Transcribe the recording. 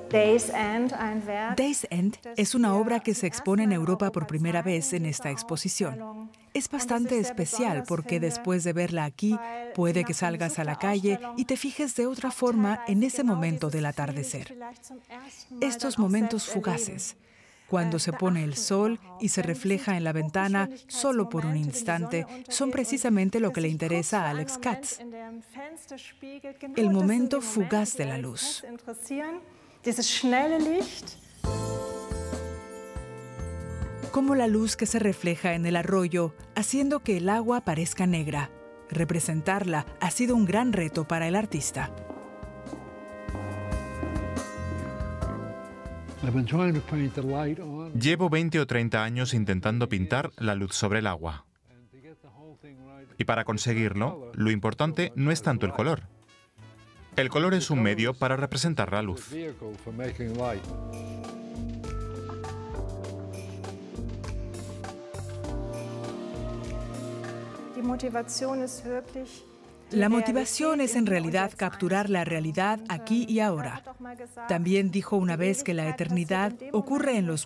Day's End es una obra que se expone en Europa por primera vez en esta exposición. Es bastante especial porque después de verla aquí, puede que salgas a la calle y te fijes de otra forma en ese momento del atardecer. Estos momentos fugaces, cuando se pone el sol y se refleja en la ventana solo por un instante, son precisamente lo que le interesa a Alex Katz. El momento fugaz de la luz. Como la luz que se refleja en el arroyo, haciendo que el agua parezca negra. Representarla ha sido un gran reto para el artista. Llevo 20 o 30 años intentando pintar la luz sobre el agua. Y para conseguirlo, lo importante no es tanto el color. El color es un medio para representar la luz. La motivación es en realidad capturar la realidad aquí y ahora. También dijo una vez que la eternidad ocurre en los